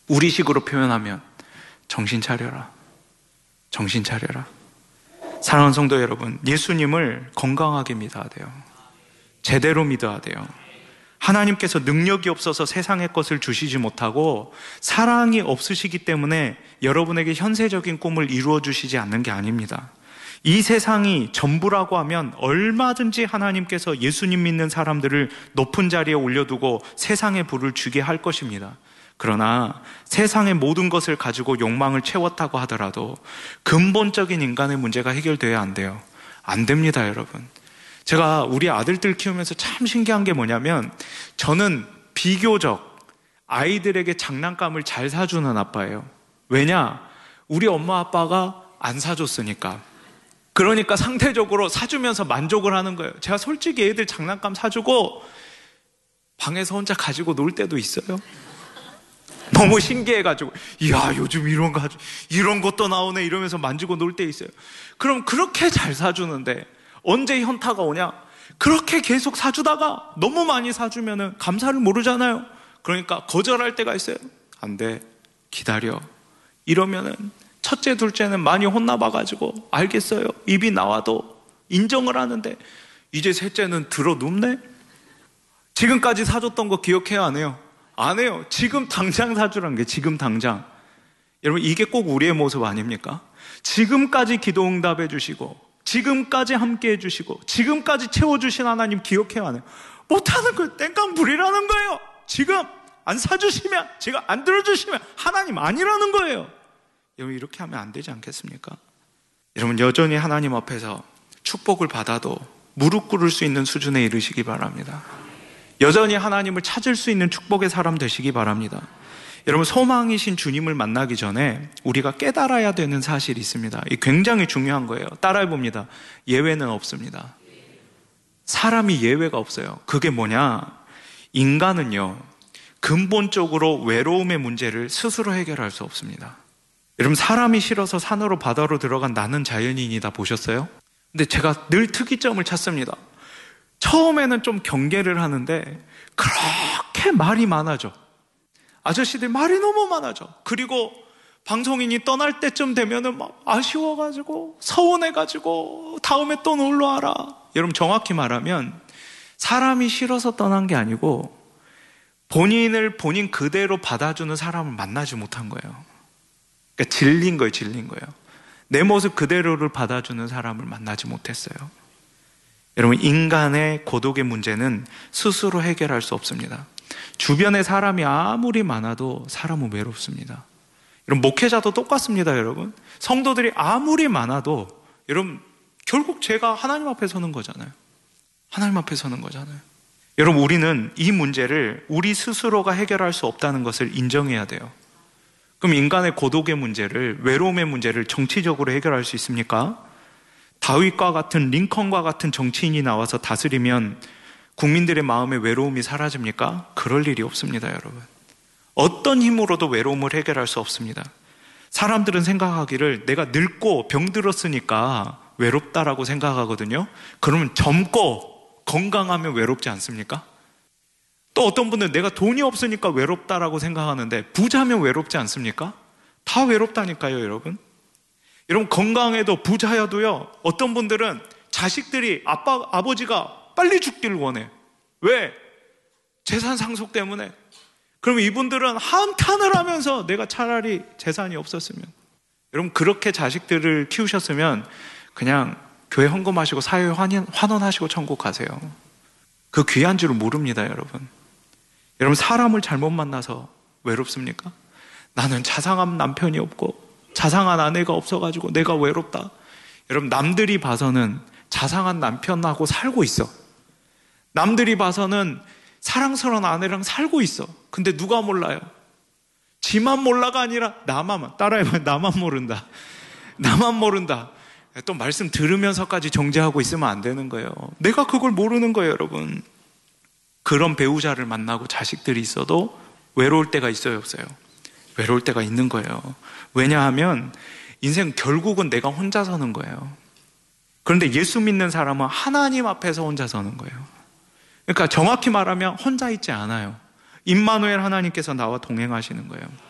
우리식으로 표현하면 정신 차려라. 정신 차려라. 사랑하는 성도 여러분, 예수님을 건강하게 믿어야 돼요. 제대로 믿어야 돼요. 하나님께서 능력이 없어서 세상의 것을 주시지 못하고 사랑이 없으시기 때문에 여러분에게 현세적인 꿈을 이루어 주시지 않는 게 아닙니다. 이 세상이 전부라고 하면 얼마든지 하나님께서 예수님 믿는 사람들을 높은 자리에 올려두고 세상의 부를 주게 할 것입니다. 그러나 세상의 모든 것을 가지고 욕망을 채웠다고 하더라도 근본적인 인간의 문제가 해결돼야 안 돼요. 안 됩니다, 여러분. 제가 우리 아들들 키우면서 참 신기한 게 뭐냐면 저는 비교적 아이들에게 장난감을 잘 사주는 아빠예요. 왜냐? 우리 엄마 아빠가 안 사줬으니까. 그러니까 상대적으로 사주면서 만족을 하는 거예요. 제가 솔직히 애들 장난감 사주고 방에서 혼자 가지고 놀 때도 있어요. 너무 신기해가지고 이야 요즘 이런 것도 나오네 이러면서 만지고 놀 때 있어요. 그럼 그렇게 잘 사주는데 언제 현타가 오냐? 그렇게 계속 사주다가 너무 많이 사주면은 감사를 모르잖아요. 그러니까 거절할 때가 있어요. 안 돼, 기다려. 이러면은 첫째 둘째는 많이 혼나봐가지고 알겠어요, 입이 나와도 인정을 하는데 이제 셋째는 들어 눕네. 지금까지 사줬던 거 기억해요, 안 해요? 안 해요. 지금 당장 사주란 게 지금 당장. 여러분, 이게 꼭 우리의 모습 아닙니까? 지금까지 기도 응답해 주시고 지금까지 함께 해주시고 지금까지 채워주신 하나님 기억해야 하네요. 못하는 거예요. 땡깡 부리라는 거예요. 지금 안 사주시면, 제가 안 들어주시면 하나님 아니라는 거예요. 여러분, 이렇게 하면 안 되지 않겠습니까? 여러분, 여전히 하나님 앞에서 축복을 받아도 무릎 꿇을 수 있는 수준에 이르시기 바랍니다. 여전히 하나님을 찾을 수 있는 축복의 사람 되시기 바랍니다. 여러분, 소망이신 주님을 만나기 전에 우리가 깨달아야 되는 사실이 있습니다. 이 굉장히 중요한 거예요. 따라해 봅니다. 예외는 없습니다. 사람이 예외가 없어요. 그게 뭐냐? 인간은요, 근본적으로 외로움의 문제를 스스로 해결할 수 없습니다. 여러분, 사람이 싫어서 산으로 바다로 들어간 나는 자연인이다 보셨어요? 근데 제가 늘 특이점을 찾습니다. 처음에는 좀 경계를 하는데 그렇게 말이 많아져. 아저씨들 말이 너무 많아져. 그리고 방송인이 떠날 때쯤 되면은 막 아쉬워가지고 서운해가지고 다음에 또 놀러 와라. 여러분, 정확히 말하면 사람이 싫어서 떠난 게 아니고 본인을 본인 그대로 받아주는 사람을 만나지 못한 거예요. 그러니까 질린 거예요. 내 모습 그대로를 받아주는 사람을 만나지 못했어요. 여러분, 인간의 고독의 문제는 스스로 해결할 수 없습니다. 주변에 사람이 아무리 많아도 사람은 외롭습니다. 여러분, 목회자도 똑같습니다. 여러분, 성도들이 아무리 많아도 여러분, 결국 제가 하나님 앞에 서는 거잖아요. 하나님 앞에 서는 거잖아요. 여러분, 우리는 이 문제를 우리 스스로가 해결할 수 없다는 것을 인정해야 돼요. 그럼 인간의 고독의 문제를, 외로움의 문제를 정치적으로 해결할 수 있습니까? 다윗과 같은, 링컨과 같은 정치인이 나와서 다스리면 국민들의 마음의 외로움이 사라집니까? 그럴 일이 없습니다, 여러분. 어떤 힘으로도 외로움을 해결할 수 없습니다. 사람들은 생각하기를 내가 늙고 병들었으니까 외롭다라고 생각하거든요. 그러면 젊고 건강하면 외롭지 않습니까? 또 어떤 분들은 내가 돈이 없으니까 외롭다라고 생각하는데 부자면 외롭지 않습니까? 다 외롭다니까요, 여러분. 여러분, 건강해도 부자여도요, 어떤 분들은 자식들이 아버지가 빨리 죽기를 원해. 왜? 재산 상속 때문에. 그럼 이분들은 한탄을 하면서 내가 차라리 재산이 없었으면. 여러분, 그렇게 자식들을 키우셨으면 그냥 교회 헌금하시고 사회에 환원하시고 천국 가세요. 그 귀한 줄을 모릅니다, 여러분. 여러분, 사람을 잘못 만나서 외롭습니까? 나는 자상한 남편이 없고 자상한 아내가 없어가지고 내가 외롭다. 여러분, 남들이 봐서는 자상한 남편하고 살고 있어. 남들이 봐서는 사랑스러운 아내랑 살고 있어. 근데 누가 몰라요? 지만 몰라가 아니라 나만, 따라해봐요. 나만 모른다. 나만 모른다. 또 말씀 들으면서까지 정죄하고 있으면 안 되는 거예요. 내가 그걸 모르는 거예요, 여러분. 그런 배우자를 만나고 자식들이 있어도 외로울 때가 있어요, 없어요? 외로울 때가 있는 거예요. 왜냐하면 인생 결국은 내가 혼자 서는 거예요. 그런데 예수 믿는 사람은 하나님 앞에서 혼자 서는 거예요. 그러니까 정확히 말하면 혼자 있지 않아요. 임마누엘 하나님께서 나와 동행하시는 거예요.